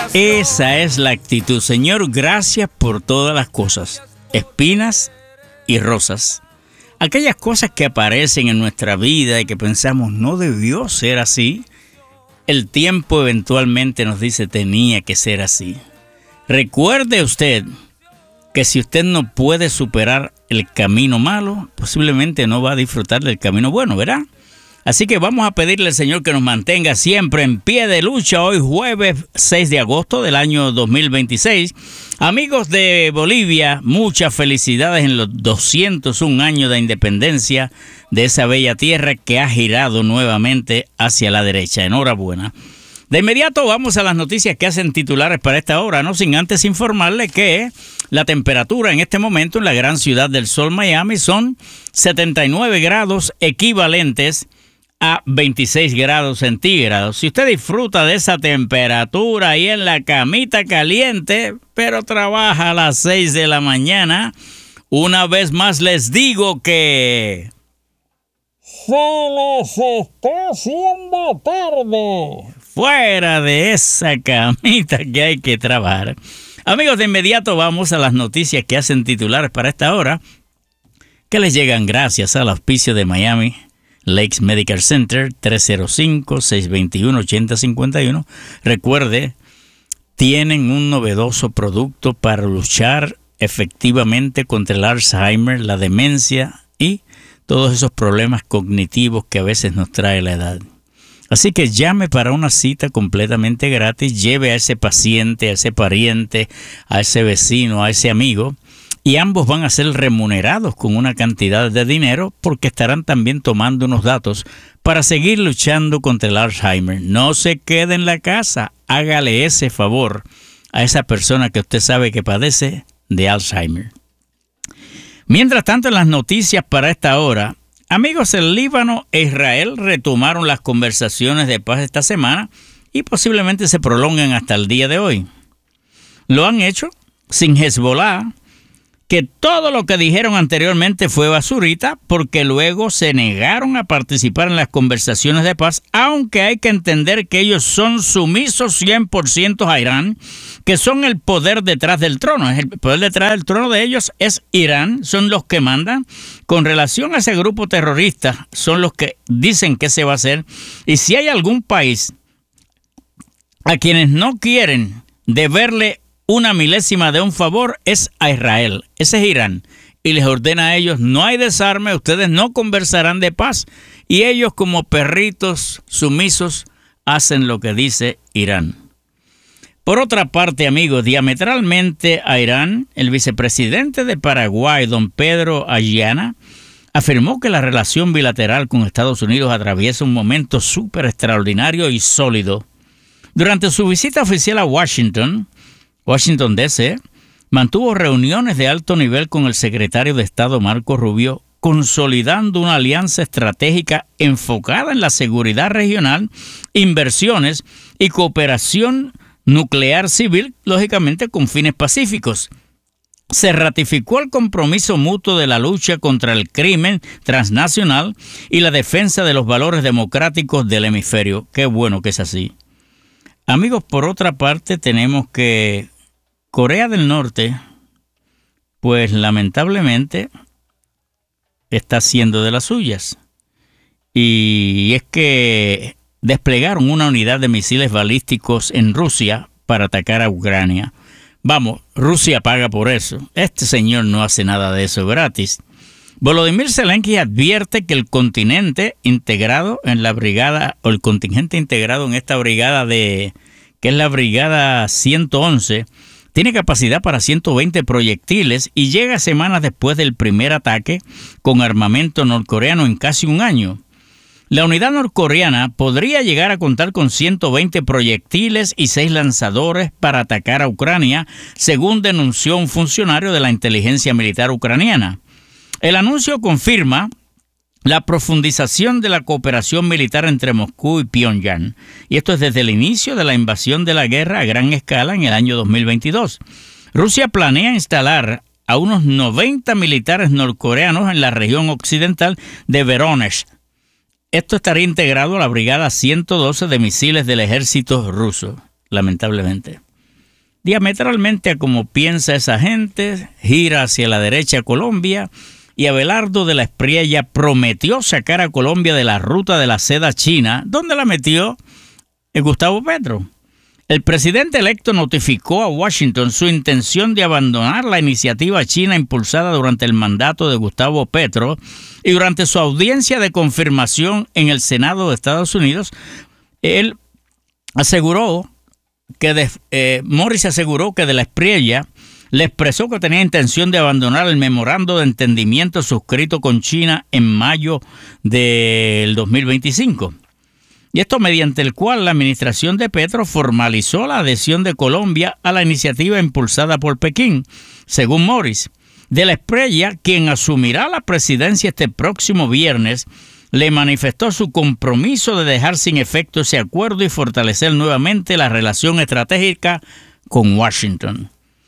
Esa es la actitud. Señor, gracias por todas las cosas, espinas y rosas. Aquellas cosas que aparecen en nuestra vida y que pensamos no debió ser así, el tiempo eventualmente nos dice tenía que ser así. Recuerde usted que si usted no puede superar el camino malo, posiblemente no va a disfrutar del camino bueno, ¿verdad? Así que vamos a pedirle al Señor que nos mantenga siempre en pie de lucha hoy jueves 6 de agosto del año 2026. Amigos de Bolivia, muchas felicidades en los 201 años de independencia de esa bella tierra que ha girado nuevamente hacia la derecha. Enhorabuena. De inmediato vamos a las noticias que hacen titulares para esta hora, no sin antes informarle que la temperatura en este momento en la gran ciudad del sol, Miami, son 79 grados equivalentes a 26 grados centígrados. Si usted disfruta de esa temperatura ahí en la camita caliente, pero trabaja a las 6 de la mañana, una vez más les digo que se les está haciendo tarde. Fuera de esa camita que hay que trabajar. Amigos, de inmediato vamos a las noticias que hacen titulares para esta hora, que les llegan gracias al auspicio de Miami Lakes Medical Center, 305-621-8051. Recuerde, tienen un novedoso producto para luchar efectivamente contra el Alzheimer, la demencia y todos esos problemas cognitivos que a veces nos trae la edad. Así que llame para una cita completamente gratis, lleve a ese paciente, a ese pariente, a ese vecino, a ese amigo, y ambos van a ser remunerados con una cantidad de dinero porque estarán también tomando unos datos para seguir luchando contra el Alzheimer. No se quede en la casa, hágale ese favor a esa persona que usted sabe que padece de Alzheimer. Mientras tanto, en las noticias para esta hora, amigos, el Líbano e Israel retomaron las conversaciones de paz esta semana y posiblemente se prolonguen hasta el día de hoy. Lo han hecho sin Hezbollah, que todo lo que dijeron anteriormente fue basurita porque luego se negaron a participar en las conversaciones de paz, aunque hay que entender que ellos son sumisos 100% a Irán, que son el poder detrás del trono. El poder detrás del trono de ellos es Irán, son los que mandan. Con relación a ese grupo terrorista, son los que dicen qué se va a hacer. Y si hay algún país a quienes no quieren deberle una milésima de un favor, es a Israel. Ese es Irán. Y les ordena a ellos, no hay desarme, ustedes no conversarán de paz. Y ellos, como perritos sumisos, hacen lo que dice Irán. Por otra parte, amigos, diametralmente a Irán, el vicepresidente de Paraguay, don Pedro Ayllana, afirmó que la relación bilateral con Estados Unidos atraviesa un momento súper extraordinario y sólido. Durante su visita oficial a Washington D.C., mantuvo reuniones de alto nivel con el secretario de Estado Marco Rubio, consolidando una alianza estratégica enfocada en la seguridad regional, inversiones y cooperación nuclear civil, lógicamente con fines pacíficos. Se ratificó el compromiso mutuo de la lucha contra el crimen transnacional y la defensa de los valores democráticos del hemisferio. Qué bueno que es así. Amigos, por otra parte, tenemos que Corea del Norte, pues lamentablemente, está haciendo de las suyas. Y es que desplegaron una unidad de misiles balísticos en Rusia para atacar a Ucrania. Vamos, Rusia paga por eso. Este señor no hace nada de eso gratis. Volodymyr Zelensky advierte que el contingente integrado en la brigada, o el contingente integrado en esta brigada que es la brigada 111, tiene capacidad para 120 proyectiles y llega semanas después del primer ataque con armamento norcoreano en casi un año. La unidad norcoreana podría llegar a contar con 120 proyectiles y 6 lanzadores para atacar a Ucrania, según denunció un funcionario de la inteligencia militar ucraniana. El anuncio confirma la profundización de la cooperación militar entre Moscú y Pyongyang. Y esto es desde el inicio de la invasión de la guerra a gran escala en el año 2022. Rusia planea instalar a unos 90 militares norcoreanos en la región occidental de Voronezh. Esto estaría integrado a la brigada 112 de misiles del ejército ruso, lamentablemente. diametralmente a como piensa esa gente, gira hacia la derecha Colombia, y Abelardo de la Espriella prometió sacar a Colombia de la ruta de la seda china, donde la metió Gustavo Petro. El presidente electo notificó a Washington su intención de abandonar la iniciativa china impulsada durante el mandato de Gustavo Petro, y durante su audiencia de confirmación en el Senado de Estados Unidos, él aseguró que Morris aseguró que de la Espriella le expresó que tenía intención de abandonar el memorando de entendimiento suscrito con China en mayo del 2025. Y esto mediante el cual la administración de Petro formalizó la adhesión de Colombia a la iniciativa impulsada por Pekín, según Morris. De la Espriella, quien asumirá la presidencia este próximo viernes, le manifestó su compromiso de dejar sin efecto ese acuerdo y fortalecer nuevamente la relación estratégica con Washington.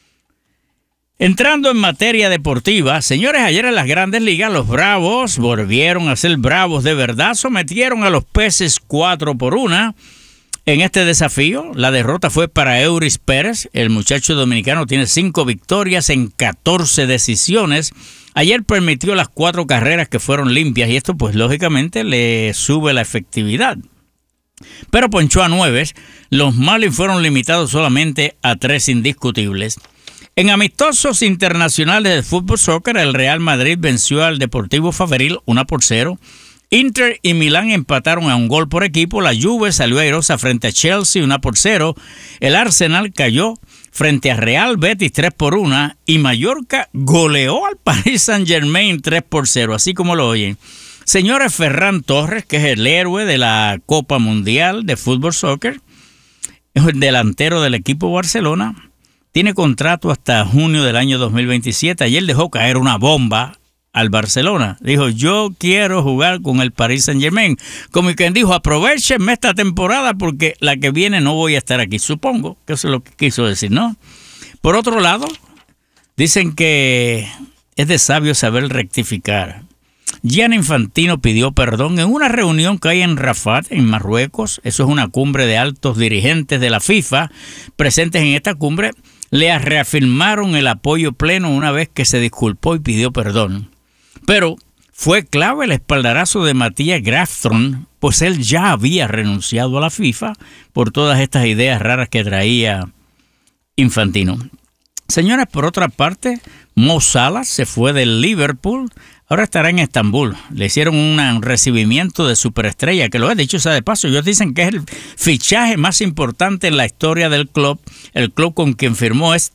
Entrando en materia deportiva, señores, ayer en las Grandes Ligas los Bravos volvieron a ser bravos de verdad, sometieron a los Peces 4-1 en este desafío. La derrota fue para Euris Pérez, el muchacho dominicano tiene 5 victorias en 14 decisiones. Ayer permitió las 4 carreras que fueron limpias y esto pues lógicamente le sube la efectividad. Pero ponchó a 9, los Marlins fueron limitados solamente a 3 indiscutibles. En amistosos internacionales de fútbol soccer, el Real Madrid venció al Deportivo Faveril 1-0. Inter y Milán empataron a 1 gol por equipo. La Juve salió airosa frente a Chelsea 1-0. El Arsenal cayó frente a Real Betis 3-1. Y Mallorca goleó al Paris Saint-Germain 3-0, así como lo oyen. Señores, Ferran Torres, que es el héroe de la Copa Mundial de Fútbol Soccer, es el delantero del equipo Barcelona. Tiene contrato hasta junio del año 2027. Ayer dejó caer una bomba al Barcelona. Dijo, yo quiero jugar con el Paris Saint-Germain. Como quien dijo, aprovechenme esta temporada porque la que viene no voy a estar aquí. Supongo que eso es lo que quiso decir, ¿no? Por otro lado, dicen que es de sabio saber rectificar. Gianni Infantino pidió perdón en una reunión que hay en Rafat, en Marruecos. Eso es una cumbre de altos dirigentes de la FIFA. Presentes en esta cumbre, le reafirmaron el apoyo pleno una vez que se disculpó y pidió perdón. Pero fue clave el espaldarazo de Matías Grafström, pues él ya había renunciado a la FIFA por todas estas ideas raras que traía Infantino. Señores, por otra parte, Mo Salah se fue del Liverpool, ahora estará en Estambul. Le hicieron un recibimiento de superestrella, que lo he dicho sea de paso. Ellos dicen que es el fichaje más importante en la historia del club. El club con quien firmó es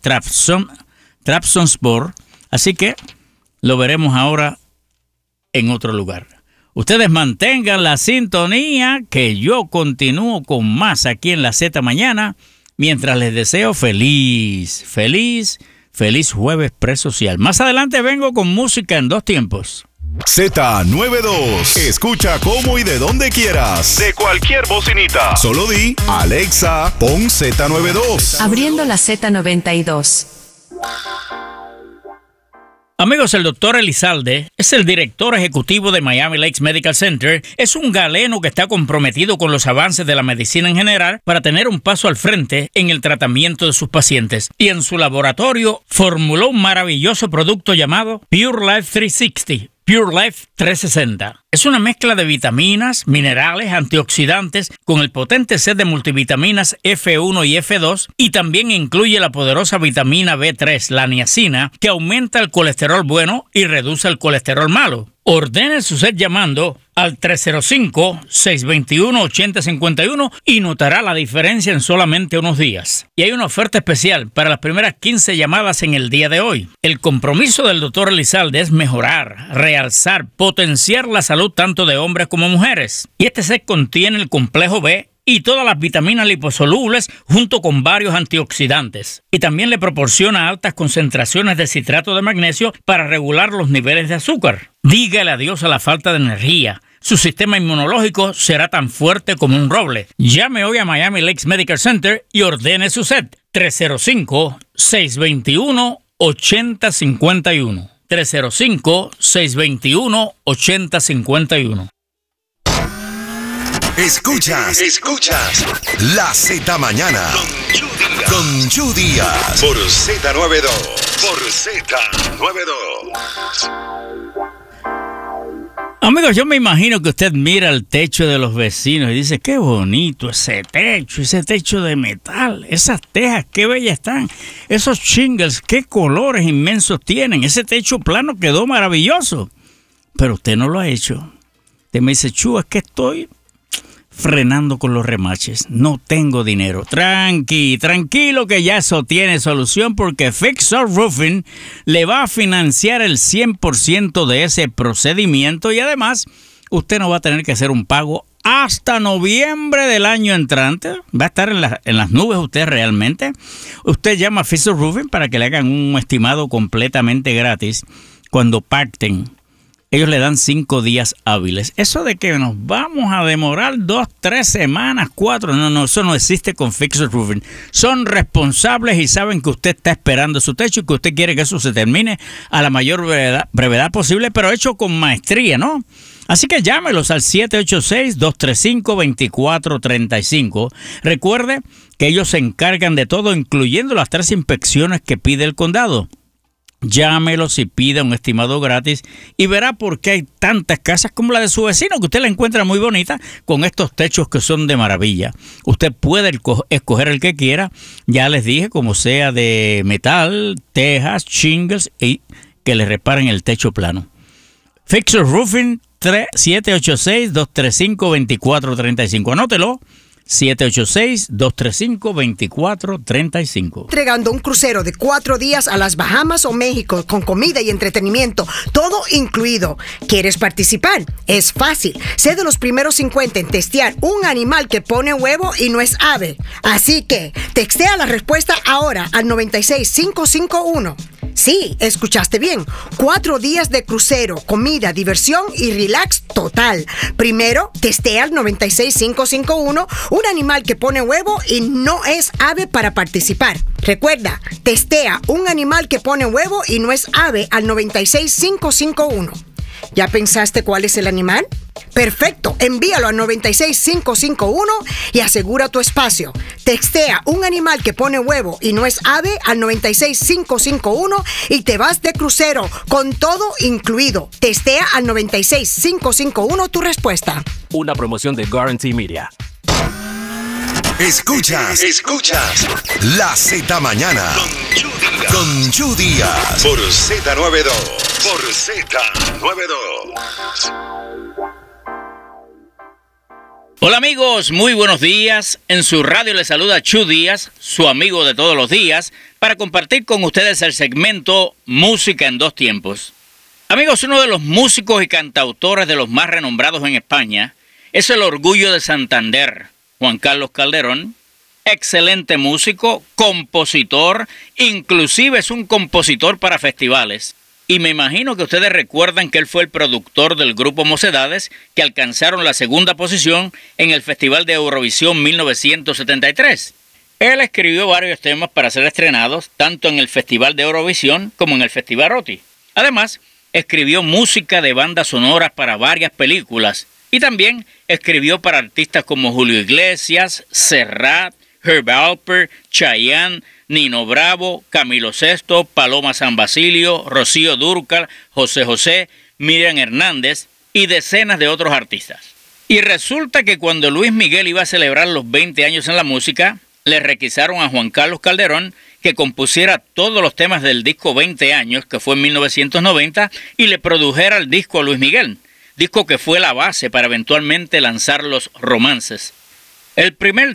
Trabzonspor, así que lo veremos ahora en otro lugar. Ustedes mantengan la sintonía, que yo continúo con más aquí en la Z Mañana, mientras les deseo feliz jueves presocial. Más adelante vengo con música en 2 tiempos. Z92. Escucha cómo y de donde quieras. De cualquier bocinita. Solo di, Alexa, pon Z92. Abriendo la Z92. Amigos, el doctor Elizalde es el director ejecutivo de Miami Lakes Medical Center. Es un galeno que está comprometido con los avances de la medicina en general para tener un paso al frente en el tratamiento de sus pacientes. Y en su laboratorio formuló un maravilloso producto llamado Pure Life 360. Pure Life 360. Es una mezcla de vitaminas, minerales, antioxidantes con el potente set de multivitaminas F1 y F2 y también incluye la poderosa vitamina B3, la niacina, que aumenta el colesterol bueno y reduce el colesterol malo. Ordene su set llamando al 305-621-8051 y notará la diferencia en solamente unos días. Y hay una oferta especial para las primeras 15 llamadas en el día de hoy. El compromiso del Dr. Elizalde es mejorar, realzar, potenciar la salud tanto de hombres como mujeres. Y este set contiene el complejo B y todas las vitaminas liposolubles junto con varios antioxidantes. Y también le proporciona altas concentraciones de citrato de magnesio para regular los niveles de azúcar. Dígale adiós a la falta de energía. Su sistema inmunológico será tan fuerte como un roble. Llame hoy a Miami Lakes Medical Center y ordene su set. 305-621-8051. 305-621-8051. Escuchas La Z Mañana. con Chu Díaz por Z92. Por Z92. Amigos, yo me imagino que usted mira el techo de los vecinos y dice, qué bonito ese techo de metal, esas tejas, qué bellas están, esos shingles, qué colores inmensos tienen, ese techo plano quedó maravilloso. Pero usted no lo ha hecho. Usted me dice, Chu, es que estoy frenando con los remaches, no tengo dinero. Tranquilo que ya eso tiene solución, porque Fixer Roofing le va a financiar el 100% de ese procedimiento y además usted no va a tener que hacer un pago hasta noviembre del año entrante. Va a estar en las nubes usted realmente. Usted llama a Fixer Roofing para que le hagan un estimado completamente gratis cuando pacten. Ellos le dan 5 días hábiles. Eso de que nos vamos a demorar 2, 3 semanas, 4, no, eso no existe con Fixer Roofing. Son responsables y saben que usted está esperando su techo y que usted quiere que eso se termine a la mayor brevedad posible, pero hecho con maestría, ¿no? Así que llámelos al 786-235-2435. Recuerde que ellos se encargan de todo, incluyendo las 3 inspecciones que pide el condado. Llámelos y pida un estimado gratis y verá por qué hay tantas casas como la de su vecino, que usted la encuentra muy bonita, con estos techos que son de maravilla. Usted puede escoger el que quiera, ya les dije, como sea de metal, tejas, shingles y que le reparen el techo plano. Fixer Roofing 786-235-2435. Anótelo. 786-235-2435. Entregando un crucero de 4 días a las Bahamas o México con comida y entretenimiento, todo incluido. ¿Quieres participar? Es fácil. Sé de los primeros 50 en testear un animal que pone huevo y no es ave. Así que textea la respuesta ahora al 96551. Sí, escuchaste bien. 4 días de crucero, comida, diversión y relax total. Primero, testea al 96551 un animal que pone huevo y no es ave para participar. Recuerda, testea un animal que pone huevo y no es ave al 96551. ¿Ya pensaste cuál es el animal? Perfecto, envíalo al 96551 y asegura tu espacio. Textea un animal que pone huevo y no es ave al 96551 y te vas de crucero con todo incluido. Testea al 96551 tu respuesta. Una promoción de Guarantee Media. Escuchas La Z Mañana con Chu Díaz por Z92. Por Z92. Hola amigos, muy buenos días. En su radio les saluda Chu Díaz, su amigo de todos los días, para compartir con ustedes el segmento Música en dos tiempos. Amigos, uno de los músicos y cantautores de los más renombrados en España es el Orgullo de Santander, Juan Carlos Calderón. Excelente músico, compositor, inclusive es un compositor para festivales. Y me imagino que ustedes recuerdan que él fue el productor del grupo Mocedades, que alcanzaron la segunda posición en el Festival de Eurovisión 1973. Él escribió varios temas para ser estrenados, tanto en el Festival de Eurovisión como en el Festival Roti. Además, escribió música de bandas sonoras para varias películas. Y también escribió para artistas como Julio Iglesias, Serrat, Herb Alpert, Chayanne, Nino Bravo, Camilo Sesto, Paloma San Basilio, Rocío Dúrcal, José José, Miriam Hernández y decenas de otros artistas. Y resulta que cuando Luis Miguel iba a celebrar los 20 años en la música, le requisaron a Juan Carlos Calderón que compusiera todos los temas del disco 20 años, que fue en 1990, y le produjera el disco a Luis Miguel, disco que fue la base para eventualmente lanzar Los Romances. El primer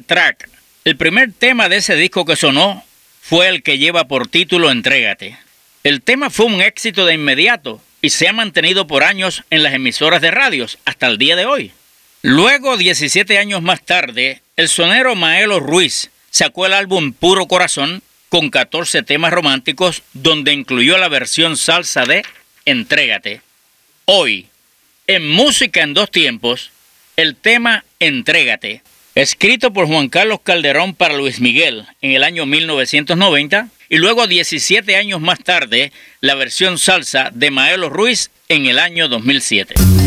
tema de ese disco que sonó fue el que lleva por título Entrégate. El tema fue un éxito de inmediato y se ha mantenido por años en las emisoras de radios hasta el día de hoy. Luego, 17 años más tarde, el sonero Maelo Ruiz sacó el álbum Puro Corazón con 14 temas románticos, donde incluyó la versión salsa de Entrégate. Hoy, en Música en dos tiempos, el tema Entrégate, escrito por Juan Carlos Calderón para Luis Miguel en el año 1990, y luego 17 años más tarde, la versión salsa de Maelo Ruiz en el año 2007.